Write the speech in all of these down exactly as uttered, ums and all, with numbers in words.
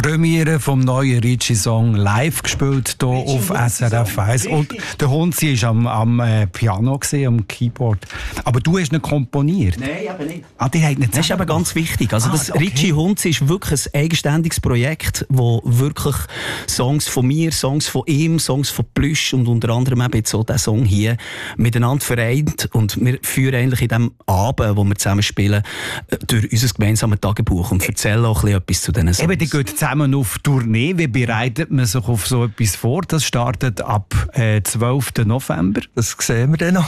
Premiere vom neuen Ricci-Song live gespielt hier auf S R F eins. Und der Hunzi war am, am äh, Piano, gewesen, am Keyboard. Aber du hast nicht komponiert? Nein, eben nicht. Ah, die hat nicht das ist eben ganz wichtig. Also ah, das okay. Ricci Hunzi ist wirklich ein eigenständiges Projekt, wo wirklich Songs von mir, Songs von ihm, Songs von Plüsch und unter anderem eben jetzt so der Song hier miteinander vereint. Und wir führen eigentlich in diesem Abend, wo wir zusammen spielen, durch unser gemeinsames Tagebuch und erzählen auch ein bisschen etwas zu diesen Songs. Eben, die geht zusammen auf Tournee. Wie bereitet man sich auf so etwas vor? Das startet ab äh, zwölften November. Das sehen wir dann noch.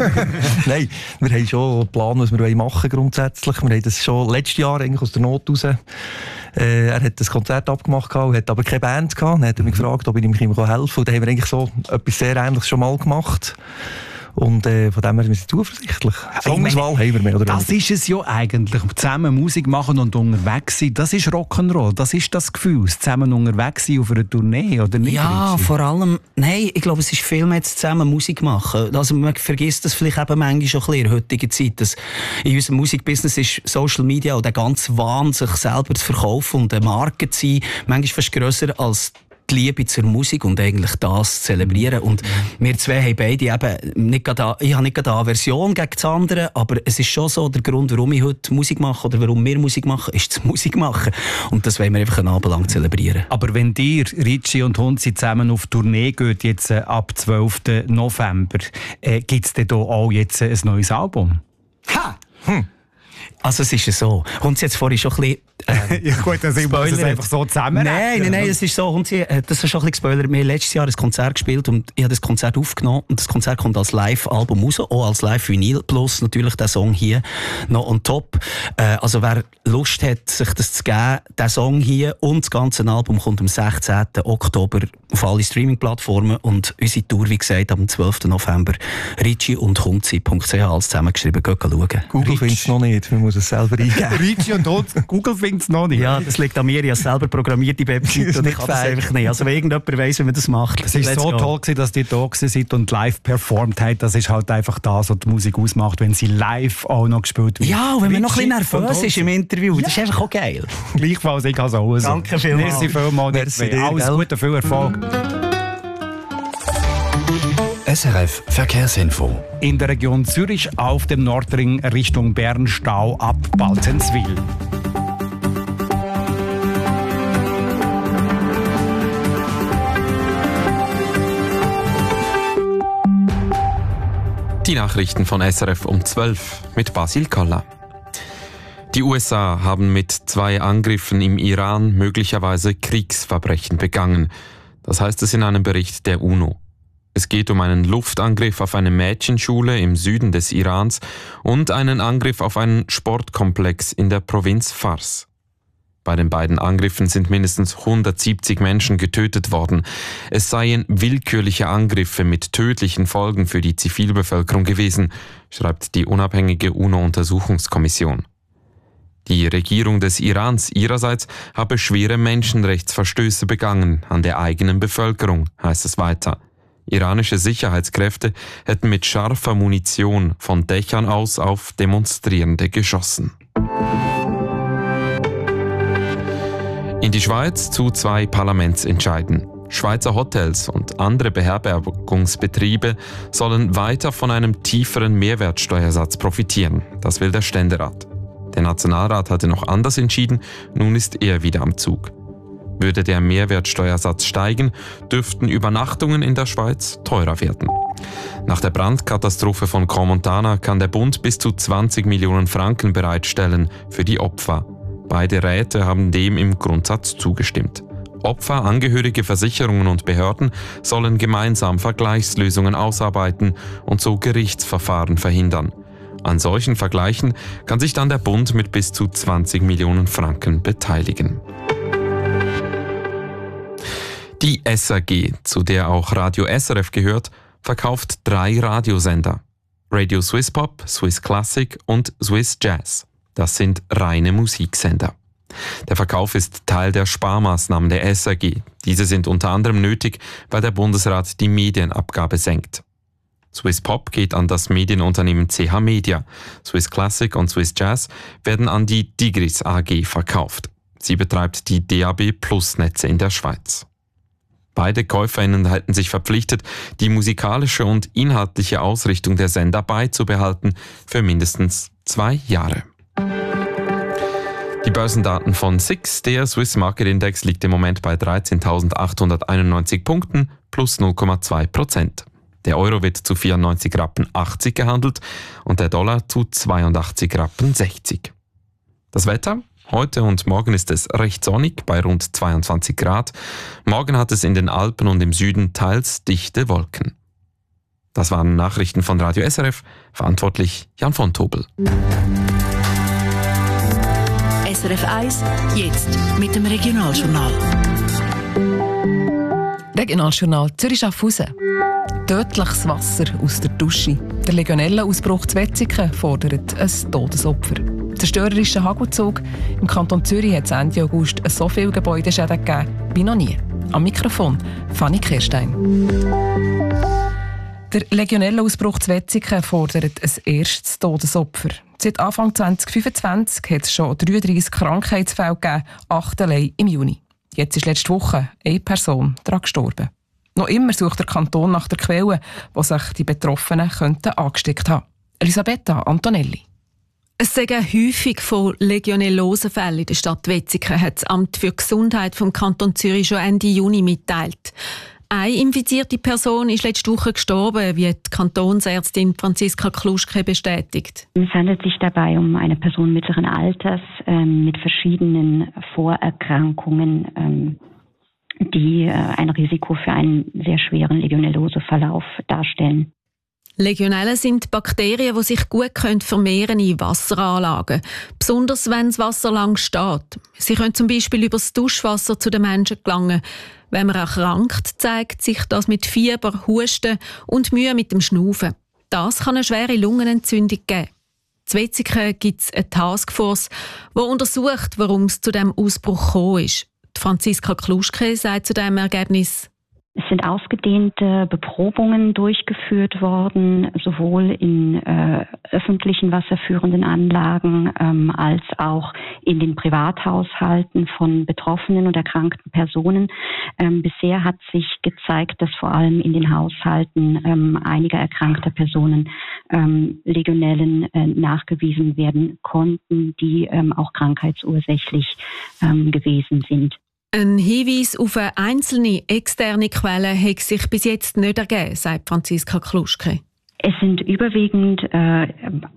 Nein, wir haben schon einen Plan, was wir machen grundsätzlich. Wir haben das schon letztes Jahr eigentlich aus der Not raus. Äh, er hat das Konzert abgemacht, hat aber keine Band gehabt. Dann hat er mich gefragt, ob ich ihm helfen kann. Und dann haben wir eigentlich so etwas sehr Ähnliches schon mal gemacht. Und äh, von dem her sind wir zuversichtlich. Songwahl haben wir mehr oder Das ist es ja eigentlich. Zusammen Musik machen und unterwegs sein, das ist Rock'n'Roll. Das ist das Gefühl. Zusammen unterwegs sein auf einer Tournee, oder nicht? Ja, Ricci? Vor allem, nein, ich glaube, es ist viel mehr zusammen Musik machen. Also man vergisst das vielleicht eben manchmal schon ein bisschen in der heutigen Zeit. Dass in unserem Musikbusiness ist Social Media und der ganze Wahn, sich selber zu verkaufen und eine Marke zu sein, manchmal fast grösser als die Liebe zur Musik und eigentlich das zu zelebrieren. Und wir zwei haben beide eben nicht gerade, ich habe nicht gerade eine Aversion gegen das andere, aber es ist schon so, der Grund, warum ich heute Musik mache oder warum wir Musik machen, ist das Musik machen. Und das wollen wir einfach einen Abend lang zelebrieren. Aber wenn ihr, Ricci und Hunzi, zusammen auf Tournee geht, jetzt äh, ab zwölften November, äh, gibt es denn da auch jetzt äh, ein neues Album? Ha! Hm. Also es ist ja so. Hunzi jetzt vorhin schon ein bisschen Ähm, ja gut, also ich muss es einfach so zusammen. Nein, nein, nein, es ist so, Hunzi, das ist schon ein bisschen gespoilert. Wir haben letztes Jahr ein Konzert gespielt und ich habe das Konzert aufgenommen und das Konzert kommt als Live-Album raus, auch als Live-Vinyl, plus natürlich der Song hier noch on top. Äh, also wer Lust hat, sich das zu geben, der Song hier und das ganze Album kommt am sechzehnten Oktober auf alle Streaming-Plattformen und unsere Tour, wie gesagt, am zwölften November ricci und hunzi punkt c h alles zusammengeschrieben, geht schauen. Google findet es noch nicht, wir müssen es selber eingeben. Ricci und Hunzi, Google findet es noch nicht. Ja, das liegt an mir, ich habe selber programmiert, die Webseite, und ich kann das einfach nicht. Also wenn irgendjemand weiss, wie man das macht. Es war so go. toll gewesen, dass ihr da seid und live performt habt. Das ist halt einfach das, was die Musik ausmacht, wenn sie live auch noch gespielt wird. Ja, und wenn man noch ein bisschen nervös ist im Interview, ja. Das ist einfach auch geil. Gleichfalls, ich kann es auch so. Danke vielmals. Merci vielmals. Merci dir, alles gell? Gute, viel Erfolg. S R F Verkehrsinfo. In der Region Zürich auf dem Nordring Richtung Bernstau ab Balzenswil. Die Nachrichten von S R F um zwölf mit Basil Koller. Die U S A haben mit zwei Angriffen im Iran möglicherweise Kriegsverbrechen begangen. Das heißt es in einem Bericht der UNO. Es geht um einen Luftangriff auf eine Mädchenschule im Süden des Irans und einen Angriff auf einen Sportkomplex in der Provinz Fars. Bei den beiden Angriffen sind mindestens hundertsiebzig Menschen getötet worden. Es seien willkürliche Angriffe mit tödlichen Folgen für die Zivilbevölkerung gewesen, schreibt die unabhängige UNO-Untersuchungskommission. Die Regierung des Irans ihrerseits habe schwere Menschenrechtsverstöße begangen an der eigenen Bevölkerung, heißt es weiter. Iranische Sicherheitskräfte hätten mit scharfer Munition von Dächern aus auf Demonstrierende geschossen. In die Schweiz zu zwei Parlamentsentscheiden. Schweizer Hotels und andere Beherbergungsbetriebe sollen weiter von einem tieferen Mehrwertsteuersatz profitieren. Das will der Ständerat. Der Nationalrat hatte noch anders entschieden, nun ist er wieder am Zug. Würde der Mehrwertsteuersatz steigen, dürften Übernachtungen in der Schweiz teurer werden. Nach der Brandkatastrophe von Crans-Montana kann der Bund bis zu zwanzig Millionen Franken bereitstellen für die Opfer. Beide Räte haben dem im Grundsatz zugestimmt. Opfer, Angehörige, Versicherungen und Behörden sollen gemeinsam Vergleichslösungen ausarbeiten und so Gerichtsverfahren verhindern. An solchen Vergleichen kann sich dann der Bund mit bis zu zwanzig Millionen Franken beteiligen. Die S A G, zu der auch Radio S R F gehört, verkauft drei Radiosender. Radio Swiss Pop, Swiss Classic und Swiss Jazz. Das sind reine Musiksender. Der Verkauf ist Teil der Sparmaßnahmen der S A G. Diese sind unter anderem nötig, weil der Bundesrat die Medienabgabe senkt. Swiss Pop geht an das Medienunternehmen C H Media. Swiss Classic und Swiss Jazz werden an die Digris A G verkauft. Sie betreibt die D A B Plus Netze in der Schweiz. Beide KäuferInnen halten sich verpflichtet, die musikalische und inhaltliche Ausrichtung der Sender beizubehalten für mindestens zwei Jahre. Die Börsendaten von S I X, der Swiss Market Index, liegt im Moment bei dreizehntausendachthunderteinundneunzig Punkten plus null Komma zwei Prozent. Der Euro wird zu vierundneunzig Rappen achtzig gehandelt und der Dollar zu zweiundachtzig Rappen sechzig. Das Wetter? Heute und morgen ist es recht sonnig bei rund zweiundzwanzig Grad. Morgen hat es in den Alpen und im Süden teils dichte Wolken. Das waren Nachrichten von Radio S R F, verantwortlich Jan von Tobel. S R F eins, jetzt mit dem Regionaljournal. Regionaljournal Zürich-Schaffhausen. Tödliches Wasser aus der Dusche. Der Legionellenausbruch zu Wetzikon fordert ein Todesopfer. Zerstörerischer Hagelzug. Im Kanton Zürich hat es Ende August so viele Gebäudeschäden gegeben wie noch nie. Am Mikrofon Fanny Kirstein. Der Legionellenausbruch zu Wetzikon fordert ein erstes Todesopfer. Seit Anfang zwanzig fünfundzwanzig hat es schon dreiunddreissig Krankheitsfälle gegeben, acht allein im Juni. Jetzt ist letzte Woche eine Person daran gestorben. Noch immer sucht der Kanton nach der Quelle, wo sich die Betroffenen könnten angesteckt haben. Elisabetta Antonelli. Es sind häufig von Legionellosenfällen in der Stadt Wetzikon, hat das Amt für Gesundheit vom Kanton Zürich schon Ende Juni mitteilt. Eine infizierte Person ist letzte Woche gestorben, wie die Kantonsärztin Franziska Kluschke bestätigt. Es handelt sich dabei um eine Person mittleren Alters ähm, mit verschiedenen Vorerkrankungen, ähm, die äh, ein Risiko für einen sehr schweren Legionelloseverlauf darstellen. Legionellen sind Bakterien, die sich gut vermehren in Wasseranlagen, besonders wenn das Wasser lang steht. Sie können zum Beispiel über das Duschwasser zu den Menschen gelangen. Wenn man erkrankt, zeigt sich das mit Fieber, Husten und Mühe mit dem Schnaufen. Das kann eine schwere Lungenentzündung geben. In Wetzikon gibt es eine Taskforce, die untersucht, warum es zu diesem Ausbruch gekommen ist. Franziska Kluschke sagt zu diesem Ergebnis: Es sind ausgedehnte Beprobungen durchgeführt worden, sowohl in äh, öffentlichen wasserführenden Anlagen ähm, als auch in den Privathaushalten von betroffenen und erkrankten Personen. Ähm, bisher hat sich gezeigt, dass vor allem in den Haushalten ähm, einiger erkrankter Personen ähm, Legionellen äh, nachgewiesen werden konnten, die ähm, auch krankheitsursächlich ähm, gewesen sind. Ein Hinweis auf eine einzelne externe Quelle hat sich bis jetzt nicht ergeben, sagt Franziska Kluschke. Es sind überwiegend äh,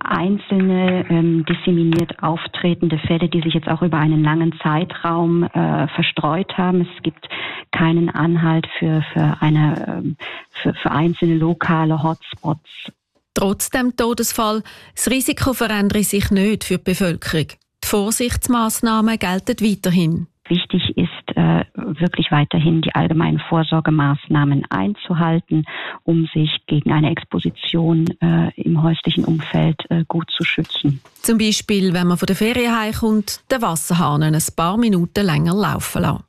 einzelne ähm, disseminiert auftretende Fälle, die sich jetzt auch über einen langen Zeitraum äh, verstreut haben. Es gibt keinen Anhalt für für eine äh, für, für einzelne lokale Hotspots. Trotz dem Todesfall, das Risiko verändere sich nicht für die Bevölkerung. Die Vorsichtsmaßnahmen gelten weiterhin. Wichtig ist äh, wirklich weiterhin die allgemeinen Vorsorgemaßnahmen einzuhalten, um sich gegen eine Exposition äh, im häuslichen Umfeld äh, gut zu schützen. Zum Beispiel, wenn man von der Ferien heimkommt, den Wasserhahn ein paar Minuten länger laufen lassen.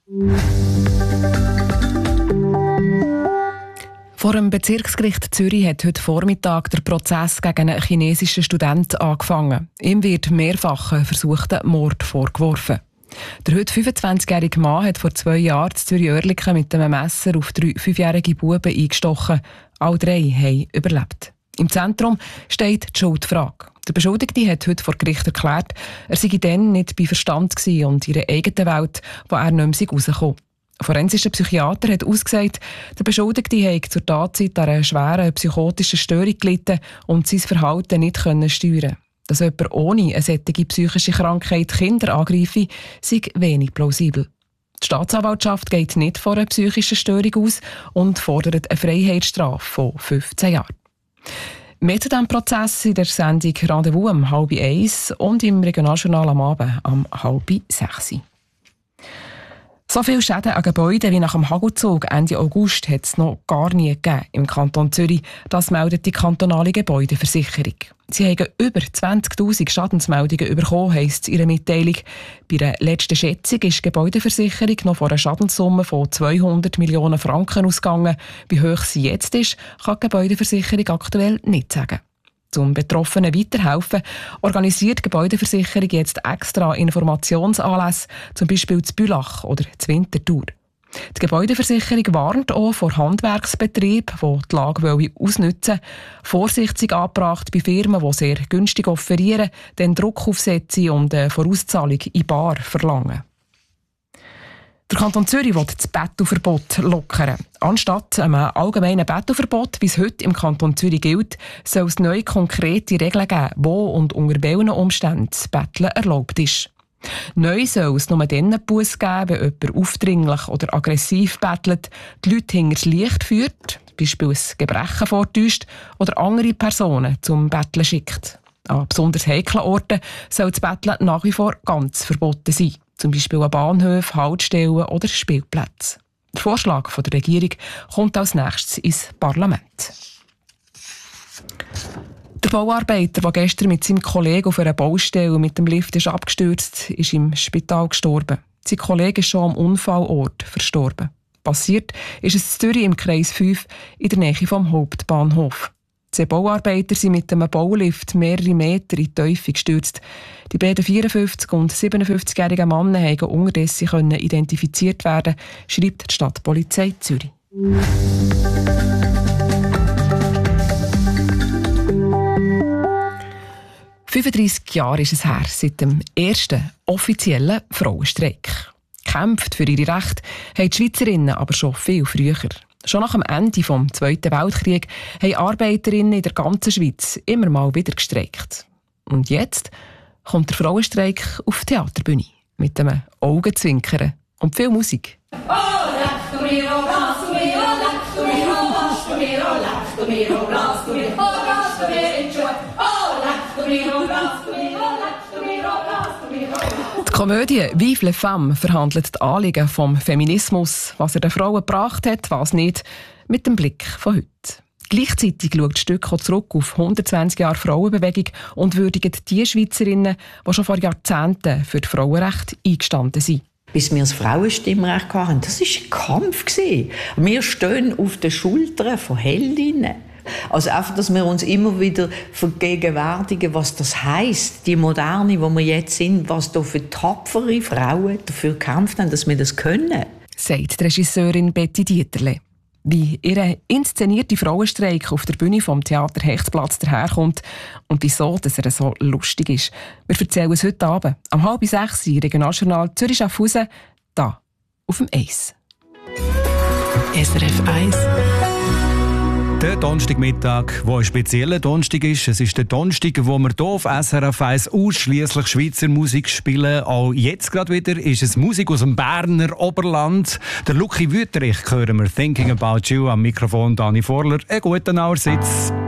Vor dem Bezirksgericht Zürich hat heute Vormittag der Prozess gegen einen chinesischen Studenten angefangen. Ihm wird mehrfacher versuchter Mord vorgeworfen. Der heute fünfundzwanzigjährige Mann hat vor zwei Jahren in Zürich-Oerlikon mit einem Messer auf drei fünfjährige Buben eingestochen. Alle drei haben überlebt. Im Zentrum steht die Schuldfrage. Der Beschuldigte hat heute vor Gericht erklärt, er sei dann nicht bei Verstand gewesen und in ihrer eigenen Welt, wo er nicht mehr rausgekommen. Ein forensischer Psychiater hat ausgesagt, der Beschuldigte habe zur Tatzeit an einer schweren psychotischen Störung gelitten und sein Verhalten nicht steuern können. Dass jemand ohne eine solche psychische Krankheit Kinder angreife, sei wenig plausibel. Die Staatsanwaltschaft geht nicht von einer psychischen Störung aus und fordert eine Freiheitsstrafe von fünfzehn Jahren. Mehr zu diesem Prozess in der Sendung Rendezvous um halb eins und im Regionaljournal am Abend um halb sechs. So viele Schäden an Gebäuden wie nach dem Hagelzug Ende August hat es noch gar nie gegeben im Kanton Zürich. Das meldet die kantonale Gebäudeversicherung. Sie haben über zwanzigtausend Schadensmeldungen bekommen, heisst es in ihrer Mitteilung. Bei der letzten Schätzung ist die Gebäudeversicherung noch von einer Schadenssumme von zweihundert Millionen Franken ausgegangen. Wie hoch sie jetzt ist, kann die Gebäudeversicherung aktuell nicht sagen. Zum Betroffenen weiterhelfen, organisiert die Gebäudeversicherung jetzt extra Informationsanlässe, zum Beispiel zu Bülach oder zu Winterthur. Die Gebäudeversicherung warnt auch vor Handwerksbetrieben, die die Lage ausnutzen wollen. Vorsicht sei angebracht bei Firmen, die sehr günstig offerieren, den Druck aufsetzen und eine Vorauszahlung in bar verlangen. Der Kanton Zürich will das Bettelverbot lockern. Anstatt einem allgemeinen Bettelverbot, wie es heute im Kanton Zürich gilt, soll es neue konkrete Regeln geben, wo und unter welchen Umständen das Betteln erlaubt ist. Neu soll es nur dann Buß geben, wenn jemand aufdringlich oder aggressiv bettelt, die Leute hinter das Licht führt, beispielsweise ein Gebrechen vortäuscht oder andere Personen zum Betteln schickt. An besonders heiklen Orten soll das Betteln nach wie vor ganz verboten sein, zum Beispiel an Bahnhöfen, Haltestellen oder Spielplätzen. Der Vorschlag von der Regierung kommt als nächstes ins Parlament. Der Bauarbeiter, der gestern mit seinem Kollegen auf einer Baustelle mit dem Lift ist abgestürzt, ist im Spital gestorben. Sein Kollege ist schon am Unfallort verstorben. Passiert ist es in Zürich im Kreis fünf in der Nähe vom Hauptbahnhof. Die Bauarbeiter sind mit einem Baulift mehrere Meter in die Tiefe gestürzt. Die beiden vierundfünfzig- und siebenundfünfzigjährigen Männer konnten unterdessen identifiziert werden, schreibt die Stadtpolizei Zürich. fünfunddreissig Jahre ist es her, seit dem ersten offiziellen Frauenstreik. Gekämpft für ihre Rechte haben die Schweizerinnen aber schon viel früher. Schon nach dem Ende des Zweiten Weltkriegs haben Arbeiterinnen in der ganzen Schweiz immer mal wieder gestreikt. Und jetzt kommt der Frauenstreik auf die Theaterbühne mit einem Augenzwinkern und viel Musik. Die Komödie «Vive les femmes» verhandelt die Anliegen vom Feminismus, was er den Frauen gebracht hat, was nicht, mit dem Blick von heute. Gleichzeitig schaut das Stück auch zurück auf hundertzwanzig Jahre Frauenbewegung und würdigt die Schweizerinnen, die schon vor Jahrzehnten für die Frauenrechte eingestanden sind. Bis wir das Frauenstimmrecht hatten, das war ein Kampf. Wir stehen auf den Schultern von Heldinnen. Also einfach, dass wir uns immer wieder vergegenwärtigen, was das heisst, die Moderne, wo wir jetzt sind, was da für tapfere Frauen dafür gekämpft haben, dass wir das können. Sagt die Regisseurin Betty Dieterle. Wie ihr inszenierte Frauenstreik auf der Bühne vom Theater Hechtplatz daherkommt und wieso dass er so lustig ist. Wir erzählen es heute Abend, am halb sechs im Regionaljournal Zürich-Schaffhausen, da auf dem Eis. S R F eins. Der Donnerstagmittag, der ein spezieller Donnerstag ist. Es ist der Donnerstag, wo wir hier auf S R F eins ausschliesslich Schweizer Musik spielen. Auch jetzt gerade wieder ist es Musik aus dem Berner Oberland. Der Lucky Wüterich hören wir «Thinking About You» am Mikrofon Dani Vorler. Einen guten Auersitz.